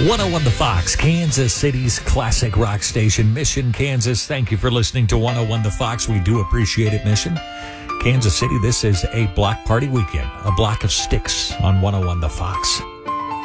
101 The Fox, Kansas City's classic rock station, Mission, Kansas. Thank you for listening to 101 The Fox. We do appreciate it, Mission. Kansas City, this is a block party weekend, a block of sticks on 101 The Fox.